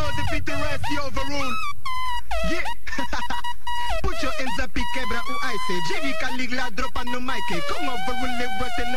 knows if it rest you overrule. Yeah. Put your hands up, Kebra, who I say. Jerry Caligula drop on the mic. Come over, will live